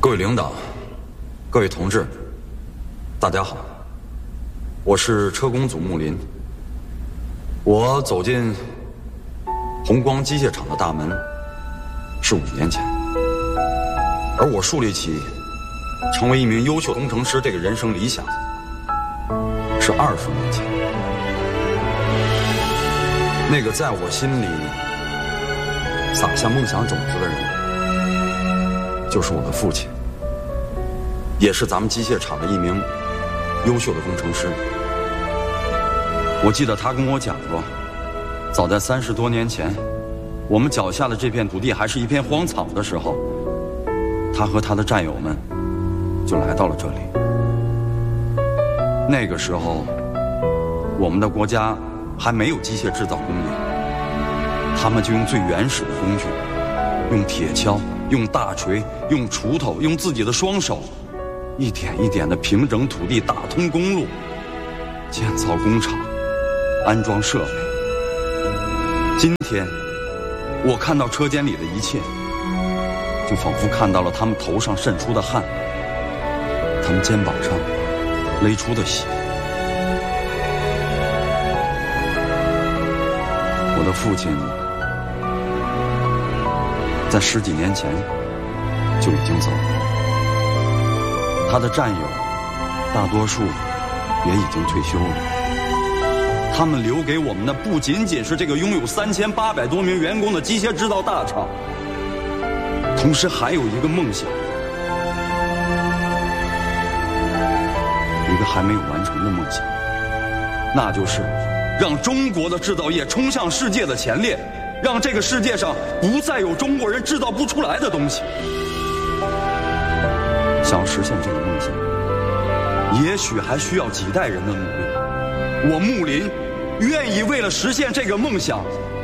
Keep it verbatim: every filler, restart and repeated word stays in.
各位领导，各位同志，大家好，我是车工组木林。我走进红光机械厂的大门是五年前，而我树立起成为一名优秀工程师这个人生理想是二十年前。那个在我心里撒下梦想种子的人，就是我的父亲，也是咱们机械厂的一名优秀的工程师。我记得他跟我讲过，早在三十多年前，我们脚下的这片土地还是一片荒草的时候，他和他的战友们就来到了这里。那个时候，我们的国家还没有机械制造工业，他们就用最原始的工具，用铁锹，用大锤，用锄头，用自己的双手，一点一点地平整土地，打通公路，建造工厂，安装设备。今天我看到车间里的一切，就仿佛看到了他们头上渗出的汗，他们肩膀上勒出的血。我的父亲在十几年前就已经走了，他的战友大多数也已经退休了。他们留给我们的不仅仅是这个拥有三千八百多名员工的机械制造大厂，同时还有一个梦想，一个还没有完成的梦想，那就是让中国的制造业冲向世界的前列，让这个世界上不再有中国人制造不出来的东西。想要实现这个梦想，也许还需要几代人的努力。我木林愿意为了实现这个梦想，